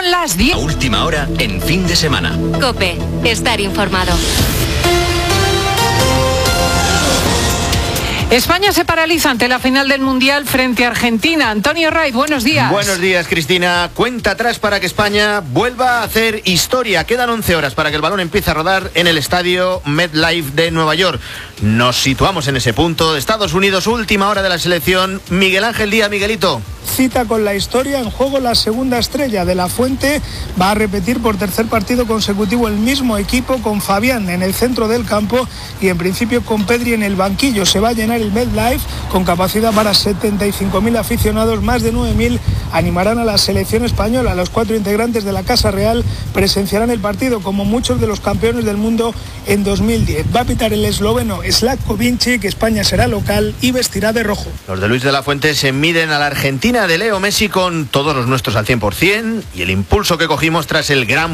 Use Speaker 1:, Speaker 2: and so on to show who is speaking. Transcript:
Speaker 1: Son las 10.
Speaker 2: A última hora en fin de semana.
Speaker 3: COPE. Estar informado.
Speaker 1: España se paraliza ante la final del Mundial frente a Argentina. Antonio Raiz, buenos días.
Speaker 4: Buenos días, Cristina. Cuenta atrás para que España vuelva a hacer historia. Quedan 11 horas para que el balón empiece a rodar en el estadio MetLife de Nueva York. Nos situamos en ese punto. Estados Unidos, última hora de la selección. Miguel Ángel Díaz, Miguelito.
Speaker 5: Cita con la historia, en juego la segunda estrella de la Fuente. Va a repetir por tercer partido consecutivo el mismo equipo, con Fabián en el centro del campo y en principio con Pedri en el banquillo. Se va a llenar el MetLife con capacidad para 75.000 aficionados, más de 9.000 animarán a la selección española. Los 4 integrantes de la Casa Real presenciarán el partido como muchos de los campeones del mundo en 2010. Va a pitar el esloveno Slatko Vinci, que España será local y vestirá de rojo.
Speaker 4: Los de Luis de la Fuente se miden a la Argentina de Leo Messi con todos los nuestros al 100% y el impulso que cogimos tras el gran